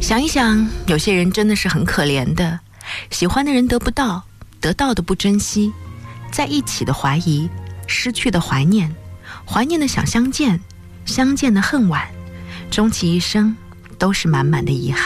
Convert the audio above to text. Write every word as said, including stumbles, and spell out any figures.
想一想，有些人真的是很可怜的，喜欢的人得不到，得到的不珍惜，在一起的怀疑，失去的怀念，怀念的想相见，相见的恨晚，终其一生都是满满的遗憾。